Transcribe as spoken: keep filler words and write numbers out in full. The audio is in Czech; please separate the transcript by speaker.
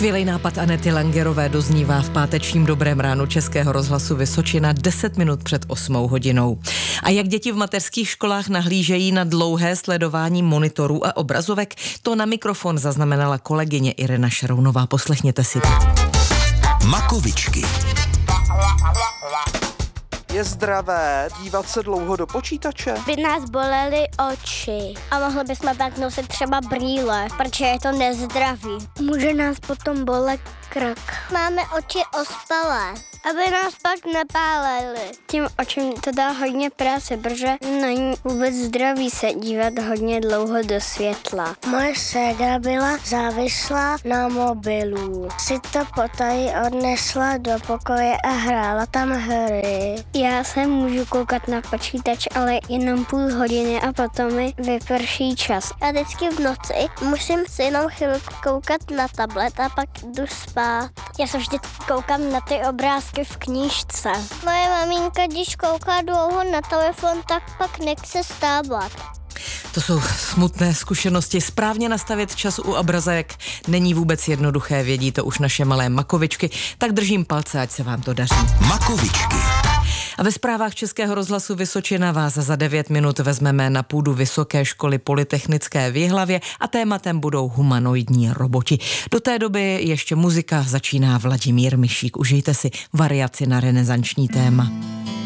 Speaker 1: Skvělej nápad Anety Langerové doznívá v pátečním Dobrém ránu Českého rozhlasu Vysočina deset minut před osmou hodinou. A jak děti v mateřských školách nahlížejí na dlouhé sledování monitorů a obrazovek, to na mikrofon zaznamenala kolegyně Irena Šarounová. Poslechněte si to.
Speaker 2: Makovičky.
Speaker 3: Je zdravé dívat se dlouho do počítače?
Speaker 4: By nás bolely oči a mohli bychom pak nosit třeba brýle, protože je to nezdravý. Může nás potom bolet krk. Máme oči ospalé, aby nás pak nepáleli. Tím očím to dá hodně práce, protože není vůbec zdravý se dívat hodně dlouho do světla. Moje ségra byla závislá na mobilu. Si to potají odnesla do pokoje a hrála tam hry. Já se můžu koukat na počítač, ale jenom půl hodiny a potom mi vyprší čas. A vždycky v noci musím si jenom chvilku koukat na tablet a pak jdu spát. Já se vždycky koukám na ty obrázky v knížce. Moje maminka, když kouká dlouho na telefon, tak pak nechce stávat.
Speaker 1: To jsou smutné zkušenosti. Správně nastavit čas u obrazovek není vůbec jednoduché, vědí to už naše malé Makovičky, tak držím palce, ať se vám to daří.
Speaker 2: Makovičky.
Speaker 1: A ve zprávách Českého rozhlasu Vysočina vás za devět minut vezmeme na půdu Vysoké školy polytechnické v Jihlavě a tématem budou humanoidní roboti. Do té doby ještě muzika, začíná Vladimír Mišík. Užijte si variaci na renesanční téma.